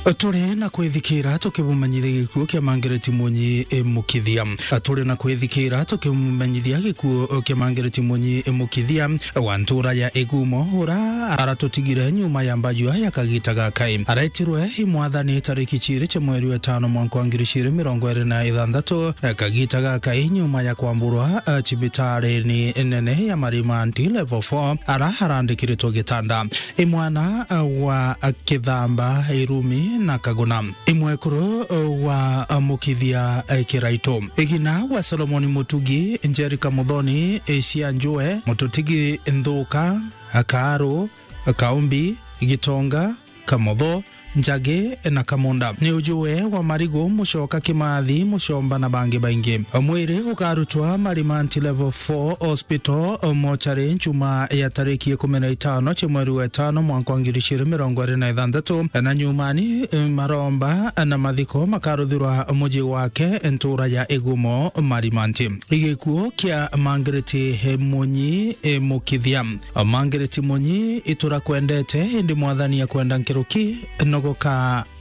Tore na kwithikira tukibumanyithia gikuo kia Margaret Munyi Mukithia. Tore na kwithikira tukibumanyithia gikuo kia Margaret Munyi Mukithia wa ntura ya Egumo ura aratutigire nyuma ya mbajua ya kagitaga kai. Aretirwe imwathani tariki chiri cha mweri wa 5 mwaka wa 2026 kagitaga kai nyuma ya kwamburwa chibitari ni nene ya Marimanti level 4 arahandikiritwo gitanda. Imwana wa Kithamba Irumi na Kaguna imwekuru wa Mukithia Kiraito igina wa Solomoni Mutugi Njerika Muthoni Asia Njue Mututigi Nthuka Akaru Kaumbi Gitonga Kamotho Njage na Kamunda ni ujue wa Marigo Mushoka Kimathi Mushomba na bangi baingi. Mwiri ukarutwa Marimanti level 4 hospital mochari njuma ya tariki 15 cha mweri wa 5 mwaka wa 2026 na nyumani maromba na mathiko makaruthirwa muji wake ntura ya Egumo Marimanti. Igikuo kia Margaret Munyi Mukithia. Margaret Munyi itura kwendete ndi mwathani ya kwenda nkiruki nogoka